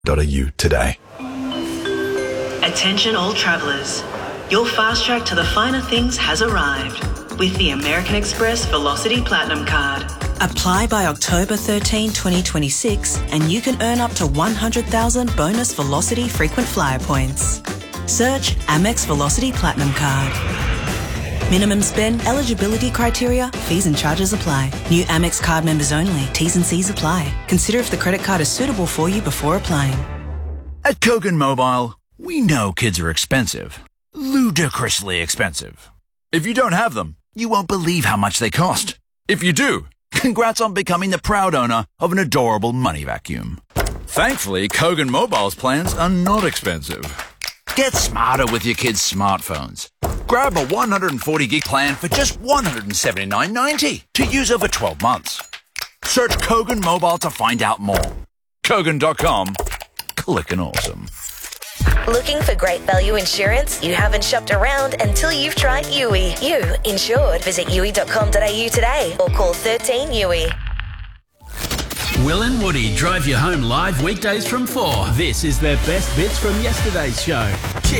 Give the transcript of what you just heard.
today. Attention all travellers. Your fast track to the finer things has arrived with the American Express Velocity Platinum Card. Apply by October 13, 2026 and you can earn up to 100,000 bonus Velocity frequent flyer points. Search Amex Velocity Platinum Card. Minimum spend, eligibility criteria, fees and charges apply. New Amex card members only. T's and C's apply. Consider if the credit card is suitable for you before applying. At Kogan Mobile, we know kids are expensive. Ludicrously expensive. If you don't have them, you won't believe how much they cost. If you do, congrats on becoming the proud owner of an adorable money vacuum. Thankfully, Kogan Mobile's plans are not expensive. Get smarter with your kids' smartphones. Grab a 140 gig plan for just $179.90 to use over 12 months. Search Kogan Mobile to find out more. Kogan.com. Clickin' awesome. Looking for great value insurance? You haven't shopped around until you've tried Yui. You insured. Visit yui.com.au today or call 13-YUI. Will and Woody drive you home live weekdays from 4. This is their best bits from yesterday's show. Cheers.